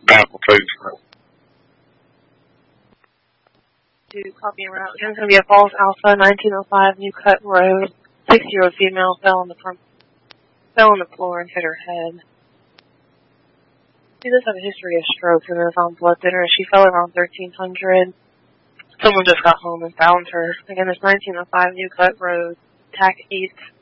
application. To copy and route. Again, it's going to be a Falls Alpha, 1905 New Cut Road. 6-year-old female fell on the floor and hit her head. She does have a history of stroke and is on blood thinner. She fell around 1300. Someone just got home and found her. Again, it's 1905 New Cut Road, TAC 8.